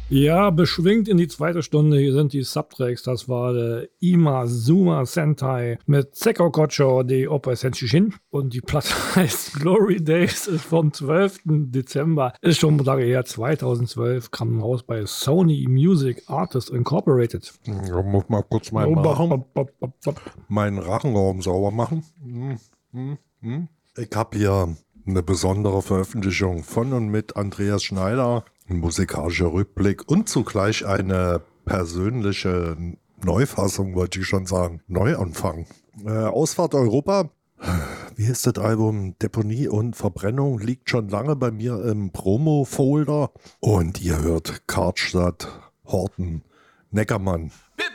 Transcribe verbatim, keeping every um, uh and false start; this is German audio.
Ja, beschwingt in die zweite Stunde. Hier sind die Subtracks. Das war der Imazuma Sentai mit Seko Kocho de Oppa Senshishin. Und die Platte heißt Glory Days, ist vom zwölften Dezember. Ist schon lange her, zweitausendzwölf. Kam raus bei Sony Music Artists Incorporated. Ja, muss mal kurz meinen, Rachen, meinen Rachenraum sauber machen. Hm, hm, hm. Ich habe hier eine besondere Veröffentlichung von und mit Andreas Schneider. Ein musikalischer Rückblick und zugleich eine persönliche Neufassung, wollte ich schon sagen. Neuanfang. Äh, Ausfahrt Europa. Wie ist das Album? Deponie und Verbrennung liegt schon lange bei mir im Promo-Folder. Und ihr hört Karstadt, Horten, Neckermann. Wir